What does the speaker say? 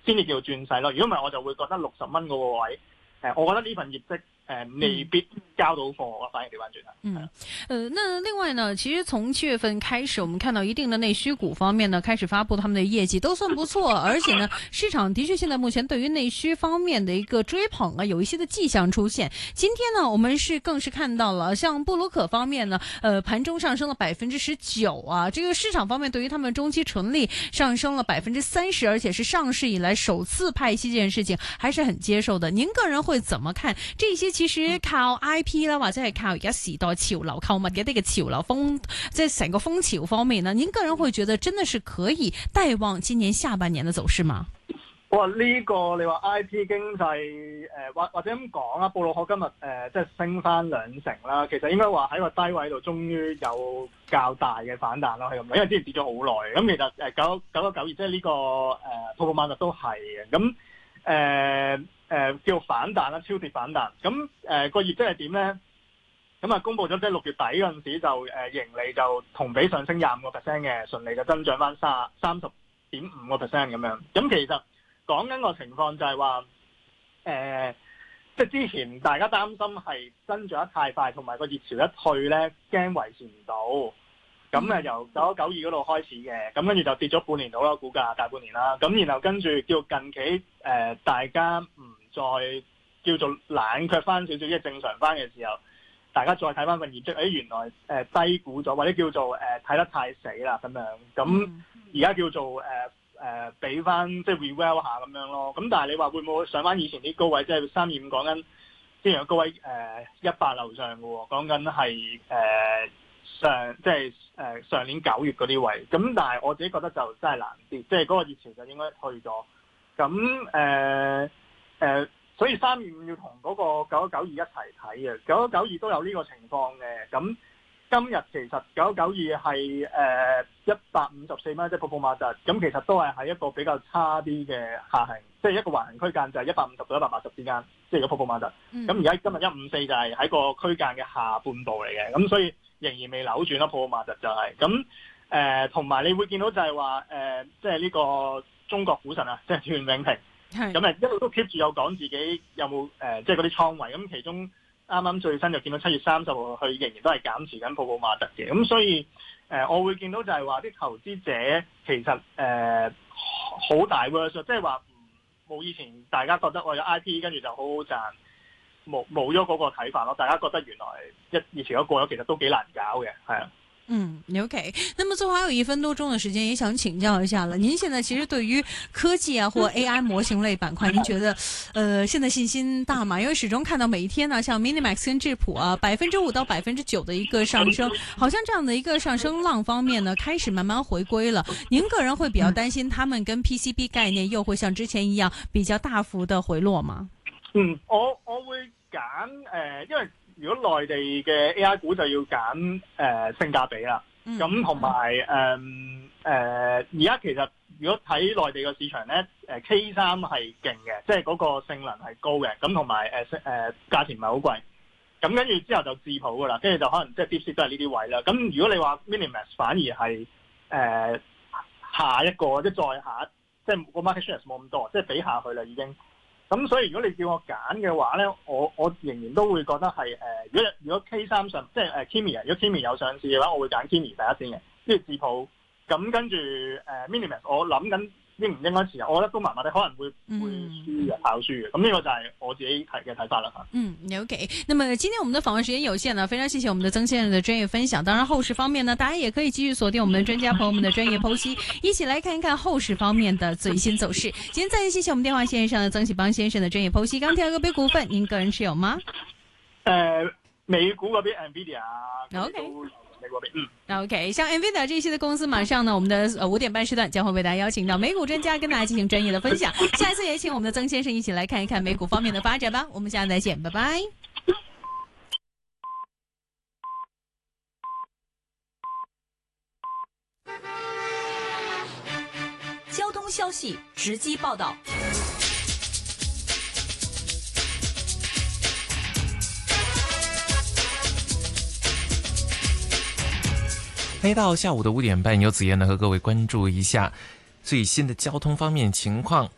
先至叫做轉勢咯。如果唔係，我就會覺得60蚊嗰個位，我覺得呢份業績未必交到貨，反而調翻轉。 那另外呢，其實從7月份開始，我們看到一定的內需股方面呢，開始發布他們的業績，都算不錯，而且呢，市場的確現在目前對於內需方面的一個追捧啊，有一些的跡象出現。今天呢，我們更是看到了，像布魯可方面呢，盤中上升了19%啊，這個市場方面對於他們中期純利上升了30%，而且是上市以來首次派息這件事情，還是很接受的。您個人會怎麼看這些？其實靠 IP 啦，或者係靠而家時代潮流購物嘅啲嘅潮流風，即係成個風潮方面呢？您個人會覺得真的是可以帶旺今年下半年的走勢嗎？ 哇！呢個你話 IP 經濟或者咁講啊，布魯克今日即係升翻2成啦。其實應該話喺個低位度，終於有較大嘅反彈咯，係咁。因為之前跌咗好耐，咁其實9192即係呢個泡泡瑪特都係嘅。咁叫反彈啦，超跌反彈。咁個業績係點咧？咁啊，公佈咗即係6月底嗰陣時就盈利就同比上升25%嘅，純利就增長翻30.5%咁樣。咁其實講緊個情況就係話，即係之前大家擔心係增長得太快，同埋個熱潮一退咧，驚維持唔到。咁由9192嗰度開始嘅，咁跟住就跌咗半年到啦，股價大半年啦。咁然後跟住叫近期大家唔再叫做冷卻翻少少，即係正常翻嘅時候，大家再睇翻份業績，原來低估咗，或者叫做睇得太死啦咁樣。咁而家叫做俾翻即係 review 下咁樣咯。咁但係你話會唔會上翻以前啲高位，即係325講緊之前嘅高位100樓上嘅喎，講緊係上年9月嗰啲位。咁但係我自己覺得就真係難啲，即係嗰個熱潮就應該退咗。咁所以325要同嗰個9192一齊睇嘅，9192都有呢個情況嘅。咁今日其實9192係154蚊，即係泡泡瑪特。咁其實都係喺一個比較差啲嘅下行，即係一個橫行區間，就係150到180之間，即係個泡泡瑪特。咁而家今日154就係喺個區間嘅下半部嚟嘅。咁所以仍然未扭轉啦，泡泡瑪特就係咁。同埋你會見到就係話即係呢個中國股神啊，即係段永平。咁一路都 keep 住有講自己有冇即係嗰啲倉位。咁其中啱啱最新就見到7月30號佢仍然都係減持緊泡泡瑪特嘅。咁所以我會見到就係話啲投資者其實好大 verse， 即係話冇以前大家覺得我有 IP 跟住就好好賺，冇咗嗰個睇法咯。大家覺得原來熱潮一過咗，其實都幾難搞嘅，係啊。 OK。那麼最後還有1分多鐘的時間，也想請教一下了。您現在其實對於科技啊或 AI 模型類板塊，您覺得現在信心大嗎？因為始終看到每一天呢，像 Minimax 跟智譜啊5%到9%的一個上升，好像這樣的一個上升浪方面呢，開始慢慢回歸了。您個人會比較擔心他們跟 PCB 概念又會像之前一樣比較大幅的回落嗎？ 我會揀因為如果內地嘅 AI 股就要揀性價比啦，咁同埋而家其實如果睇內地嘅市場咧，K3係勁嘅，即係嗰個性能係高嘅，咁同埋價錢唔係好貴，咁跟住之後就智譜噶啦，跟住就可能即係 DeepSeek 都係呢啲位啦。咁如果你話 Minimax 反而係下一個即係再下，即係個 market share 冇咁多，即係比下去啦已經。咁所以如果你叫我揀嘅話咧，我仍然都會覺得係如果 K3 上即係Kimi 如果 Kimi 有上市嘅話，我會揀 Kimi 第一先嘅，跟住智譜，咁跟住Minimax 我諗緊應唔應該持有，我覺得都麻麻地，可能會輸嘅，跑輸嘅。咁呢個就係我自己嘅睇法啦嚇。 OK。那麼今天我們的訪問時間有限呢，非常謝謝我們的曾先生的專業分享。當然後市方面呢，大家也可以繼續鎖定我們的專家朋友們的專業剖析，一起來看一看後市方面的最新走勢。今天再次謝謝我們電話線上的曾啟邦先生的專業剖析。鋼鐵個別股份，您個人持有嗎？ 美股嗰邊 NVIDIA OK。OK， 像 NVIDIA 這些的公司，馬上呢，我們的5點半時段將會為大家邀請到美股專家跟大家進行專業的分享。下一次也請我們的曾先生一起來看一看美股方面的發展吧。我們下次再見，拜拜。 交通消息直擊報道。 來到下午的5點半，由子燕呢和各位關注一下最新的交通方面情況。